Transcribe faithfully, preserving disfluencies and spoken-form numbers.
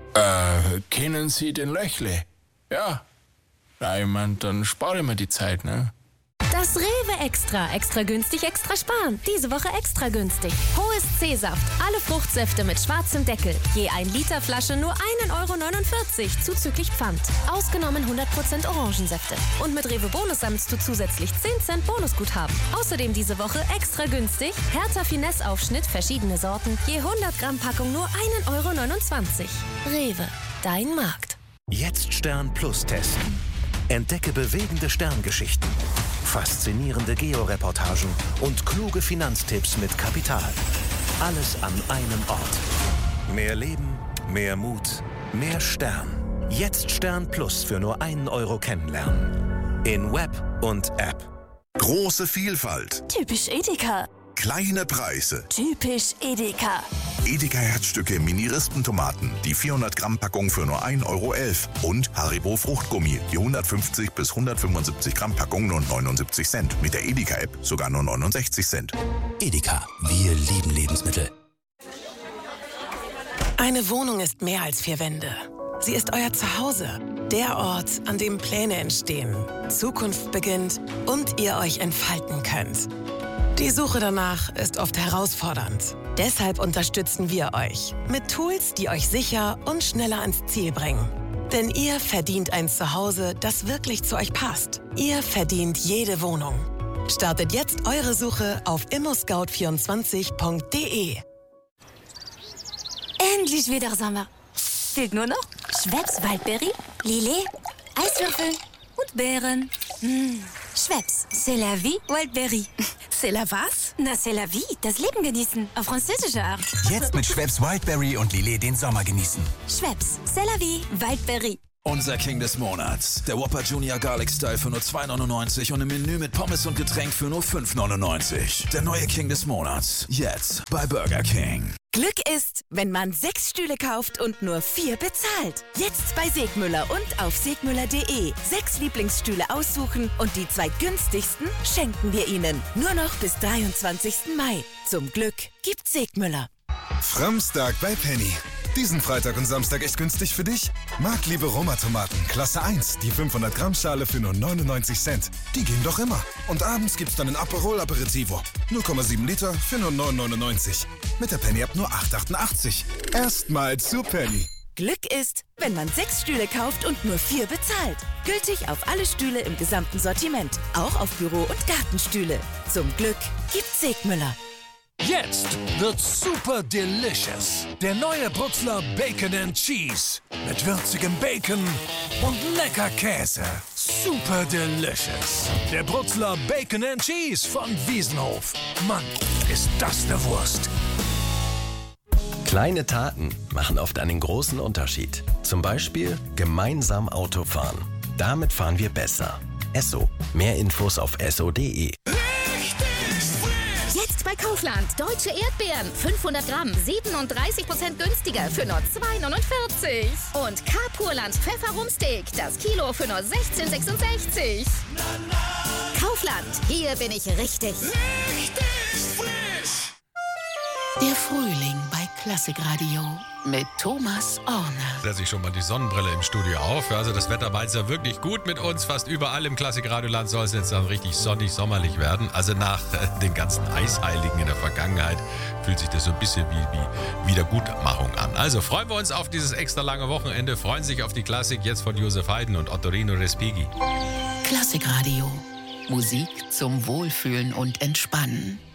Äh, kennen Sie den Löchle? Ja. Ja, ich mein, dann spare ich mir die Zeit, ne? Das Rewe Extra. Extra günstig, extra sparen. Diese Woche extra günstig. Hohes C-Saft. Alle Fruchtsäfte mit schwarzem Deckel. Je ein Liter Flasche nur ein Euro neunundvierzig zuzüglich Pfand. Ausgenommen hundert Prozent Orangensäfte. Und mit Rewe Bonus sammelst du zusätzlich zehn Cent Bonusguthaben. Außerdem diese Woche extra günstig. Hertha Finesse Aufschnitt, verschiedene Sorten. Je hundert Gramm Packung nur ein Euro neunundzwanzig. Rewe. Dein Markt. Jetzt Stern Plus testen. Entdecke bewegende Sterngeschichten, faszinierende Georeportagen und kluge Finanztipps mit Kapital. Alles an einem Ort. Mehr Leben, mehr Mut, mehr Stern. Jetzt Stern Plus für nur einen Euro kennenlernen. In Web und App. Große Vielfalt. Typisch Edeka. Kleine Preise. Typisch Edeka. Edeka Herzstücke Mini-Rispentomaten, die vierhundert Gramm Packung für nur ein Euro elf. Und Haribo Fruchtgummi, die hundertfünfzig bis hundertfünfundsiebzig Gramm Packung nur neunundsiebzig Cent. Mit der Edeka-App sogar nur neunundsechzig Cent. Edeka, wir lieben Lebensmittel. Eine Wohnung ist mehr als vier Wände. Sie ist euer Zuhause. Der Ort, an dem Pläne entstehen, Zukunft beginnt und ihr euch entfalten könnt. Die Suche danach ist oft herausfordernd. Deshalb unterstützen wir euch mit Tools, die euch sicher und schneller ans Ziel bringen. Denn ihr verdient ein Zuhause, das wirklich zu euch passt. Ihr verdient jede Wohnung. Startet jetzt eure Suche auf immoscout vierundzwanzig punkt de. Endlich wieder Sommer. Fehlt nur noch Schweppes Waldbeere, Lillet, Eiswürfel und Beeren. Mmh. Schweppes, c'est la vie, Wildberry. C'est la was? Na, c'est la vie, das Leben genießen, auf französische Art. Jetzt mit Schweppes Wildberry und Lillet den Sommer genießen. Schweppes, c'est la vie, Wildberry. Unser King des Monats. Der Whopper Junior Garlic Style für nur zwei neunundneunzig und im Menü mit Pommes und Getränk für nur fünf neunundneunzig. Der neue King des Monats. Jetzt bei Burger King. Glück ist, wenn man sechs Stühle kauft und nur vier bezahlt. Jetzt bei Segmüller und auf segmüller punkt de. Sechs Lieblingsstühle aussuchen und die zwei günstigsten schenken wir Ihnen. Nur noch bis dreiundzwanzigsten Mai. Zum Glück gibt Segmüller. Framstag bei Penny. Diesen Freitag und Samstag echt günstig für dich? Marktliebe Roma-Tomaten, Klasse eins, die fünfhundert Gramm Schale für nur neunundneunzig Cent. Die gehen doch immer. Und abends gibt's dann ein Aperol Aperitivo. null Komma sieben Liter für nur neun neunundneunzig. Mit der Penny-App nur acht achtundachtzig. Erstmal zu Penny. Glück ist, wenn man sechs Stühle kauft und nur vier bezahlt. Gültig auf alle Stühle im gesamten Sortiment. Auch auf Büro- und Gartenstühle. Zum Glück gibt's Segmüller. Jetzt wird super delicious. Der neue Brutzler Bacon and Cheese. Mit würzigem Bacon und lecker Käse. Super delicious. Der Brutzler Bacon and Cheese von Wiesenhof. Mann, ist das eine Wurst. Kleine Taten machen oft einen großen Unterschied. Zum Beispiel gemeinsam Auto fahren. Damit fahren wir besser. Esso. Mehr Infos auf esso punkt de. Jetzt bei Kaufland. Deutsche Erdbeeren. fünfhundert Gramm. siebenunddreißig Prozent günstiger für nur zwei neunundvierzig. Und K-Purland Pfefferumsteak. Das Kilo für nur sechzehn sechsundsechzig. Kaufland. Hier bin ich richtig. Richtig frisch. Der Frühling bei Klassikradio mit Thomas Orner. Setze ich schon mal die Sonnenbrille im Studio auf. Also das Wetter meint ja wirklich gut mit uns. Fast überall im Klassikradioland soll es jetzt dann richtig sonnig, sommerlich werden. Also nach äh, den ganzen Eisheiligen in der Vergangenheit fühlt sich das so ein bisschen wie, wie Wiedergutmachung an. Also freuen wir uns auf dieses extra lange Wochenende. Freuen sich auf die Klassik jetzt von Josef Haydn und Ottorino Respighi. Klassikradio. Musik zum Wohlfühlen und Entspannen.